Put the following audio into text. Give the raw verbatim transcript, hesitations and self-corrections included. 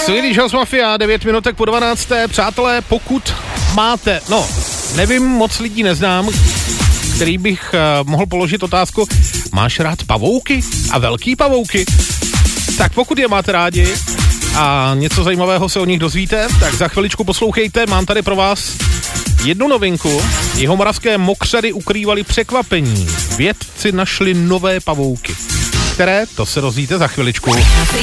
Swedish House Mafia, devět minutek po dvanácté. Přátelé, pokud máte, no, nevím, moc lidí neznám, který bych uh, mohl položit otázku, máš rád pavouky a velký pavouky? Tak pokud je máte rádi a něco zajímavého se o nich dozvíte, tak za chviličku poslouchejte, mám tady pro vás jednu novinku. Jihomoravské mokřady ukrývaly překvapení. Vědci našli nové pavouky. Které? To se dozvíte za chviličku.